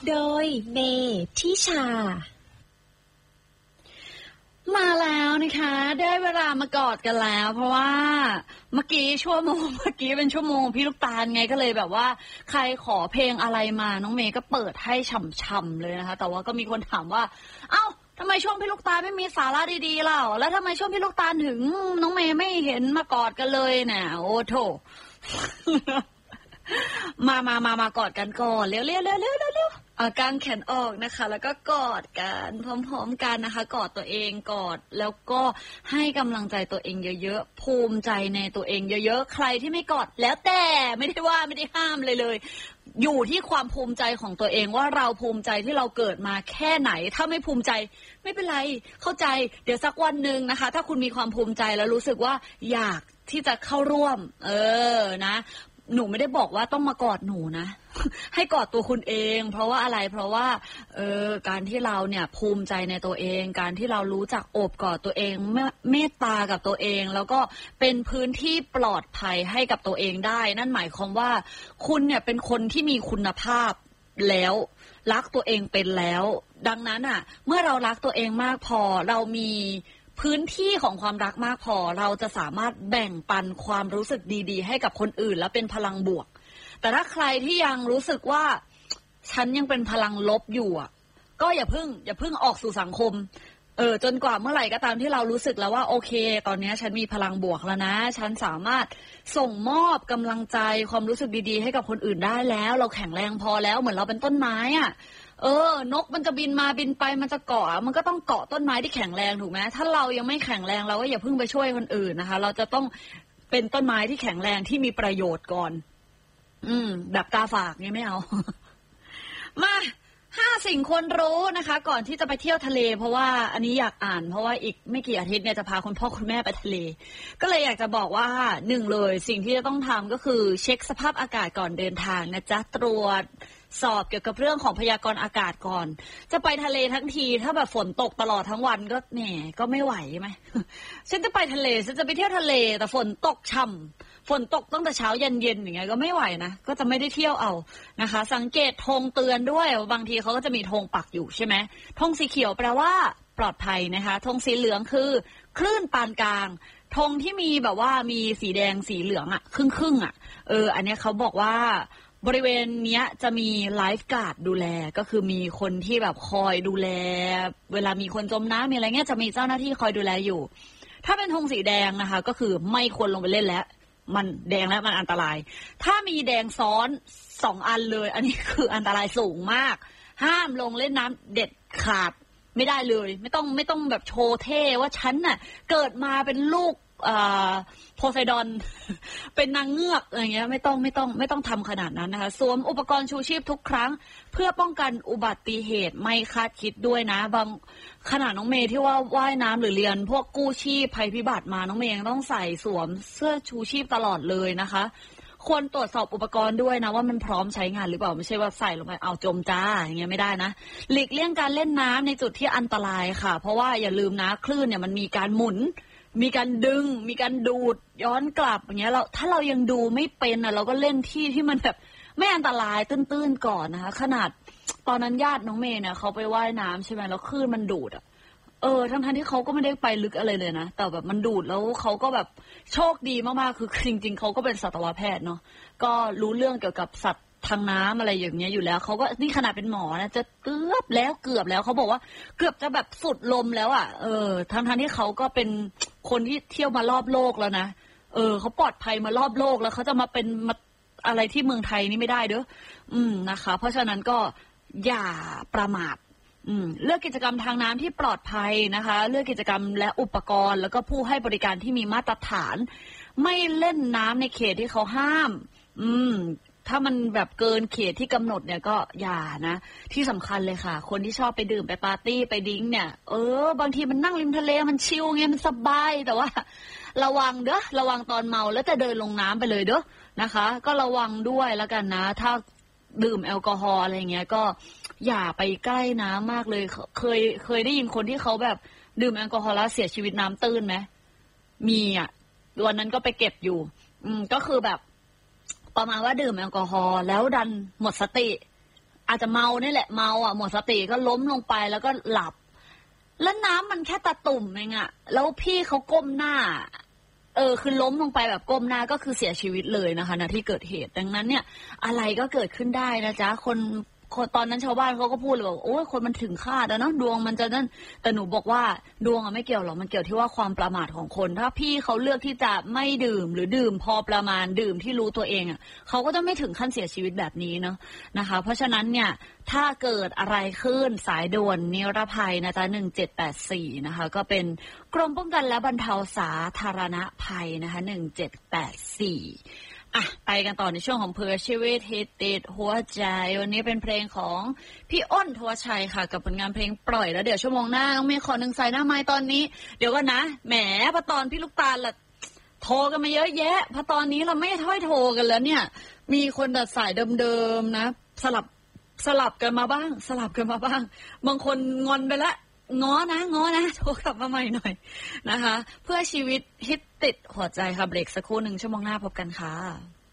โดยเมทิชามาแล้วนะคะได้เวลามากอดกันแล้วเพราะว่าเมื่อกี้เป็นชั่วโมงพี่ลูกตาลไงก็เลยแบบว่าใครขอเพลงอะไรมาน้องเมย์ก็เปิดให้ฉ่ำๆเลยนะคะแต่ว่าก็มีคนถามว่าเอ้าทำไมช่วงพี่ลูกตาลไม่มีสาระดีๆเล่าแล้วทำไมช่วงพี่ลูกตาลถึงน้องเมย์ไม่เห็นมากอดกันเลยเนี่ยโอ้โถ มากอดกันก่อนเร็วกางแขนออกนะคะแล้วก็กอดกันพร้อมๆกันนะคะกอดตัวเองกอดแล้วก็ให้กำลังใจตัวเองเยอะๆภูมิใจในตัวเองเยอะๆใครที่ไม่กอดแล้วแต่ไม่ได้ว่าไม่ได้ห้ามเลยอยู่ที่ความภูมิใจของตัวเองว่าเราภูมิใจที่เราเกิดมาแค่ไหนถ้าไม่ภูมิใจไม่เป็นไรเข้าใจเดี๋ยวสักวันหนึ่งนะคะถ้าคุณมีความภูมิใจแล้วรู้สึกว่าอยากที่จะเข้าร่วมนะหนูไม่ได้บอกว่าต้องมากอดหนูนะ ให้กอดตัวคุณเองเพราะว่าอะไรเพราะว่าการที่เราเนี่ยภูมิใจในตัวเองการที่เรารู้จักโอบกอดตัวเองเมตตากับตัวเองแล้วก็เป็นพื้นที่ปลอดภัยให้กับตัวเองได้นั่นหมายความว่าคุณเนี่ยเป็นคนที่มีคุณภาพแล้วรักตัวเองเป็นแล้วดังนั้นอ่ะเมื่อเรารักตัวเองมากพอเรามีพื้นที่ของความรักมากพอเราจะสามารถแบ่งปันความรู้สึกดีๆให้กับคนอื่นและเป็นพลังบวกแต่ถ้าใครที่ยังรู้สึกว่าฉันยังเป็นพลังลบอยู่อ่ะก็อย่าเพิ่งออกสู่สังคมจนกว่าเมื่อไหร่ก็ตามที่เรารู้สึกแล้วว่าโอเคตอนนี้ฉันมีพลังบวกแล้วนะฉันสามารถส่งมอบกำลังใจความรู้สึกดีๆให้กับคนอื่นได้แล้วเราแข็งแรงพอแล้วเหมือนเราเป็นต้นไม้อ่ะนกมันจะบินมาบินไปมันจะเกาะมันก็ต้องเกาะต้นไม้ที่แข็งแรงถูกไหมถ้าเรายังไม่แข็งแรงเราก็อย่าเพิ่งไปช่วยคนอื่นนะคะเราจะต้องเป็นต้นไม้ที่แข็งแรงที่มีประโยชน์ก่อนแบบกาฝากเนี่ยไม่เอา มา5 สิ่งควรรู้นะคะก่อนที่จะไปเที่ยวทะเลเพราะว่าอันนี้อยากอ่านเพราะว่าอีกไม่กี่อาทิตย์เนี่ยจะพาคุณพ่อคุณแม่ไปทะเลก็เลยอยากจะบอกว่า1เลยสิ่งที่จะต้องทำก็คือเช็คสภาพอากาศก่อนเดินทางนะจ๊ะตรวจสอบเกี่ยวกับเรื่องของพยากรณ์อากาศก่อนจะไปทะเลทั้งทีถ้าแบบฝนตกตลอดทั้งวันก็แหมก็ไม่ไหวใช่ไหม ฉันจะไปทะเลฉันจะไปเที่ยวทะเลแต่ฝนตกช่ำฝนตกตั้งแต่เช้าเย็นๆอย่างเงี้ยก็ไม่ไหวนะก็จะไม่ได้เที่ยวเอานะคะสังเกตธงเตือนด้วยบางทีเขาก็จะมีธงปักอยู่ใช่ไหมธงสีเขียวแปลว่าปลอดภัยนะคะธงสีเหลืองคือคลื่นปานกลางธงที่มีแบบว่ามีสีแดงสีเหลืองอ่ะครึ่งอ่ะอันเนี้ยเขาบอกว่าบริเวณเนี้ยจะมีไลฟ์การ์ดดูแลก็คือมีคนที่แบบคอยดูแลเวลามีคนจมน้ำมีอะไรเงี้ยจะมีเจ้าหน้าที่คอยดูแลอยู่ถ้าเป็นธงสีแดงนะคะก็คือไม่ควรลงไปเล่นแล้วมันแดงแล้วมันอันตรายถ้ามีแดงซ้อน2 อันเลยอันนี้คืออันตรายสูงมากห้ามลงเล่นน้ำเด็ดขาดไม่ได้เลยไม่ต้องแบบโชว์เท่ว่าฉันน่ะเกิดมาเป็นลูกโพไซดอนเป็นนางเงือกอะไรเงี้ยไม่ต้องทำขนาดนั้นนะคะสวมอุปกรณ์ชูชีพทุกครั้งเพื่อป้องกันอุบัติเหตุไม่คาดคิดด้วยนะบางขนาดน้องเมย์ที่ว่าว่ายน้ำหรือเรียนพวกกู้ชีพภัยพิบัติมาน้องเมย์ยังต้องใส่สวมเสื้อชูชีพตลอดเลยนะคะควรตรวจสอบอุปกรณ์ด้วยนะว่ามันพร้อมใช้งานหรือเปล่าไม่ใช่ว่าใส่ลงไปเอาจมจ้าอย่างเงี้ยไม่ได้นะหลีกเลี่ยงการเล่นน้ำในจุดที่อันตรายค่ะเพราะว่าอย่าลืมนะคลื่นเนี่ยมันมีการหมุนมีการดึงมีการดูดย้อนกลับอย่างเงี้ยเราถ้าเรายังดูไม่เป็นเราก็เล่นที่มันแบบไม่อันตรายตื้นๆก่อนนะคะขนาดตอนนั้นญาติน้องเมย์เนี่ยเขาไปว่ายน้ำใช่ไหมแล้วคลื่นมันดูดทั้งที่เขาก็ไม่ได้ไปลึกอะไรเลยนะแต่แบบมันดูดแล้วเขาก็แบบโชคดีมากๆคือจริงๆเขาก็เป็นสัตวแพทย์เนาะก็รู้เรื่องเกี่ยวกับสัตว์ทางน้ำอะไรอย่างเงี้ยอยู่แล้วเขาก็นี่ขนาดเป็นหมอนะจะเกือบแล้วเขาบอกว่าเกือบจะแบบสุดลมแล้วอ่ะทั้งที่เขาก็เป็นคนที่เที่ยวมารอบโลกแล้วนะเขาปลอดภัยมารอบโลกแล้วเขาจะมาเป็นอะไรที่เมืองไทยนี่ไม่ได้เด้อนะคะเพราะฉะนั้นก็อย่าประมาทเลือกกิจกรรมทางน้ำที่ปลอดภัยนะคะเลือกกิจกรรมและอุปกรณ์แล้วก็ผู้ให้บริการที่มีมาตรฐานไม่เล่นน้ำในเขตที่เขาห้ามถ้ามันแบบเกินเขตที่กำหนดเนี่ยก็อย่านะที่สำคัญเลยค่ะคนที่ชอบไปดื่มไปปาร์ตี้ไปดิ้งเนี่ยบางทีมันนั่งริมทะเลมันชิลไงมันสบายแต่ว่าระวังระวังตอนเมาแล้วจะเดินลงน้ำไปเลยนะคะก็ระวังด้วยแล้วกันนะถ้าดื่มแอลกอฮอล์อะไรเงี้ยก็อย่าไปใกล้น้ำมากเลยเคยได้ยินคนที่เขาแบบดื่มแอลกอฮอล์แล้วเสียชีวิตน้ำตื้นไหมมีอ่ะวันนั้นก็ไปเก็บอยู่ก็คือแบบประมาณว่าดื่มแอลกอฮอล์แล้วดันหมดสติอาจจะเมาเนี่ยแหละเมาหมดสติก็ล้มลงไปแล้วก็หลับแล้วน้ำมันแค่ตาตุ่มเองแล้วพี่เขาก้มหน้าคือล้มลงไปแบบก้มหน้าก็คือเสียชีวิตเลยนะคะณที่เกิดเหตุดังนั้นเนี่ยอะไรก็เกิดขึ้นได้นะจ๊ะคนตอนนั้นชาวบ้านเขาก็พูดเลยบอกโอ้ยคนมันถึงคาดแล้วเนาะดวงมันจะนั่นแต่หนูบอกว่าดวงไม่เกี่ยวหรอกมันเกี่ยวที่ว่าความประมาทของคนถ้าพี่เขาเลือกที่จะไม่ดื่มหรือดื่มพอประมาณดื่มที่รู้ตัวเองเขาก็จะไม่ถึงขั้นเสียชีวิตแบบนี้เนาะนะคะเพราะฉะนั้นเนี่ยถ้าเกิดอะไรขึ้นสายด่วนนิรภัยนะจ๊ะ1784นะคะก็เป็นกรมป้องกันและบรรเทาสาธารณภัยนะคะ1784ไปกันต่อในช่วงของเพื่อชีวิตฮิตติดหัวใจวันนี้เป็นเพลงของพี่อ้นทวชัยค่ะกับผลงานเพลงปล่อยแล้วเดี๋ยวชั่วโมงหน้าต้องมีขอหนึ่งใส่หน้าไม้ตอนนี้เดี๋ยวก่อนนะแหมพอตอนพี่ลูกตาลล่ะโทรกันมาเยอะแยะพอตอนนี้เราไม่ค่อยโทรกันแล้วเนี่ยมีคนตัดสายเดิมๆนะสลับกันมาบ้างบางคนงอนไปละง้อนะโทรกลับมาใหม่หน่อยนะคะเพื่อชีวิตฮิตติดหัวใจค่ะเบรกสักครู่หนึ่งชั่วโมงหน้าพบกันค่ะ